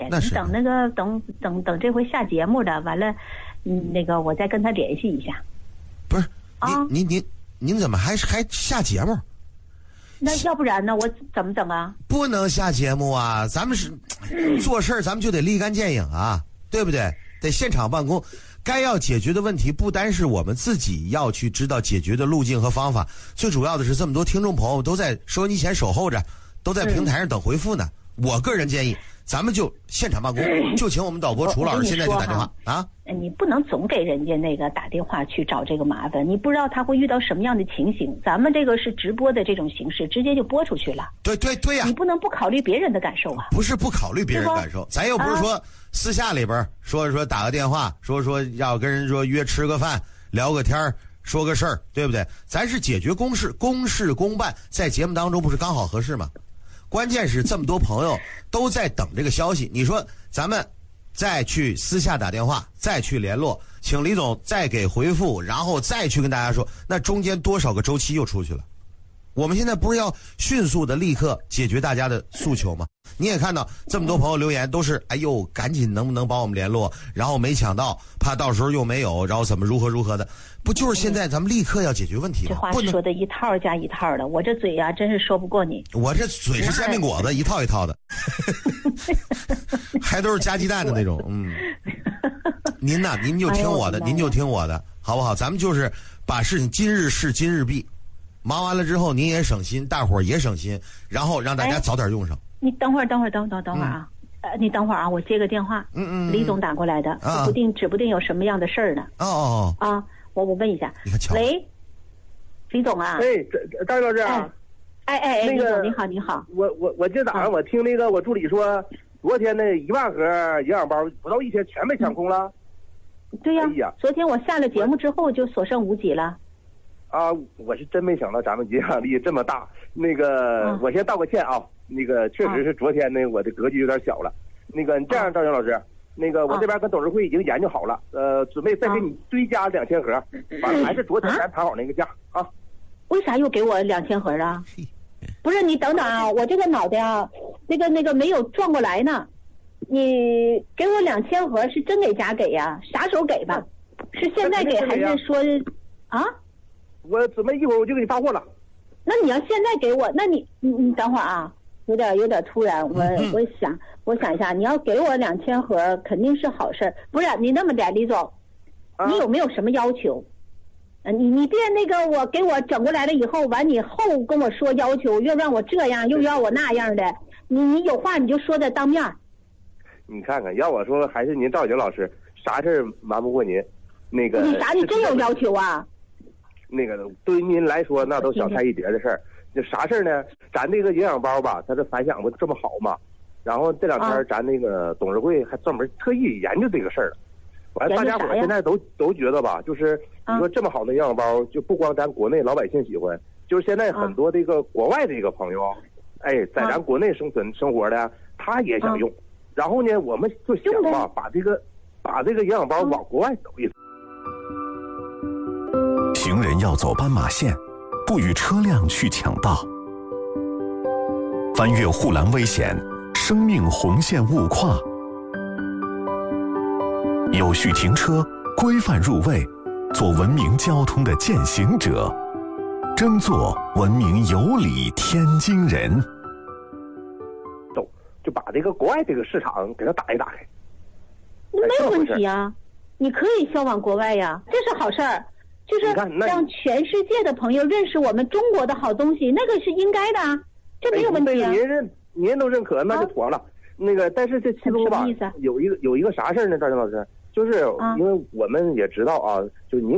对，你等那个等这回下节目的完了，那个我再跟他联系一下。 不是啊，您怎么还下节目？ 那要不然呢？我怎么整啊？ 不能下节目啊！咱们是做事儿，咱们就得立竿见影啊，对不对？得现场办公。该要解决的问题，不单是我们自己要去知道解决的路径和方法，最主要的是这么多听众朋友都在收音机前守候着，都在平台上等回复呢。我个人建议，咱们就现场办公，就请我们导播楚老师现在就打电话啊！ 你不能总给人家那个打电话去找这个麻烦，你不知道他会遇到什么样的情形。咱们这个是直播的这种形式，直接就播出去了。 对呀， 你不能不考虑别人的感受啊！ 不是不考虑别人感受，咱又不是说私下里边说打个电话，说要跟人说约吃个饭，聊个天说个事儿，对不对？咱是解决公事，公事公办，在节目当中不是刚好合适吗？关键是这么多朋友都在等这个消息，你说咱们再去私下打电话，再去联络，请李总再给回复，然后再去跟大家说，那中间多少个周期又出去了？我们现在不是要迅速的立刻解决大家的诉求吗？你也看到这么多朋友留言都是哎呦赶紧能不能帮我们联络，然后没抢到怕到时候又没有，然后怎么如何的，不就是现在咱们立刻要解决问题吗？ 这话说的一套加一套的，我这嘴啊真是说不过你。 我这嘴是煎饼果子一套一套的还都是加鸡蛋的那种。您呢您就听我的，您就听我的好不好？咱们就是把事情今日事今日毕，忙完了之后您也省心，大伙儿也省心，然后让大家早点用上。 你等会儿啊，你等会儿啊，我接个电话。李总打过来的，指不定有什么样的事儿呢。啊，我问一下。喂，李总啊。 张老师啊。 那个你好。 我今天早上我听那个我助理说，昨天那1万盒营养包不到1天全被抢空了。 对呀，昨天我下了节目之后就所剩无几了。 啊，我是真没想到咱们影响力这么大。那个，我先道个歉啊。那个确实是昨天呢，我的格局有点小了。那个，你这样，赵云老师，那个我这边跟董事会已经研究好了，准备再给你追加2000盒，反正还是昨天咱谈好那个价啊。 为啥又给我2000盒啊？不是，你等等啊，我这个脑袋啊，那个没有转过来呢。你给我2000盒是真给假给呀？啥时候给吧？是现在给还是说啊？ 我准备一会儿我就给你发货了。 那你要现在给我，那你等会儿啊，有点突然，我想一下，你要给我2000盒肯定是好事。不是你那么点，李总，你有没有什么要求？你别那个我给我整过来了以后，完你后跟我说要求，又让我这样又要我那样的，你有话你就说在当面。 你看看，要我说还是您赵景老师，啥事瞒不过您。那个你真有要求啊？ 那个对于您来说那都小菜一碟的事儿。这啥事儿呢？咱这个营养包吧，它的反响不这么好嘛。然后这2天咱那个董事会还专门特意研究这个事儿了。完了，大家伙现在都觉得吧，就是你说这么好的营养包，就不光咱国内老百姓喜欢，就是现在很多这个国外的一个朋友，在咱国内生活的，他也想用。然后呢，我们就想吧，把这个营养包往国外走一走。 行人要走斑马线，不与车辆去抢道。翻越护栏危险，生命红线勿跨。有序停车，规范入位，做文明交通的践行者，争做文明有礼天津人。 就把这个国外这个市场给它打一打开。 没有问题啊，你可以销往国外呀，这是好事儿。就是让全世界的朋友认识我们中国的好东西，那个是应该的啊，这没有问题啊。 您都认可，那就妥了。那个，但是这其中吧，有一个啥事儿呢？赵云老师，就是因为我们也知道啊，就您